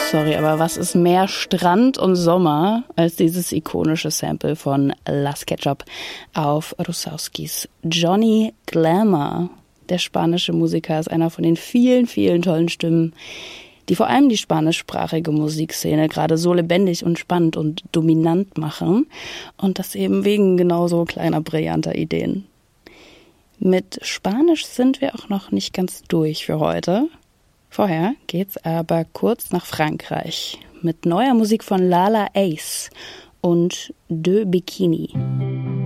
Sorry, aber was ist mehr Strand und Sommer als dieses ikonische Sample von Las Ketchup auf Rusauskis Johnny Glamour? Der spanische Musiker ist einer von den vielen, vielen tollen Stimmen, die vor allem die spanischsprachige Musikszene gerade so lebendig und spannend und dominant machen. Und das eben wegen genauso kleiner, brillanter Ideen. Mit Spanisch sind wir auch noch nicht ganz durch für heute. Vorher geht's aber kurz nach Frankreich mit neuer Musik von Lala Ace und De Bikini.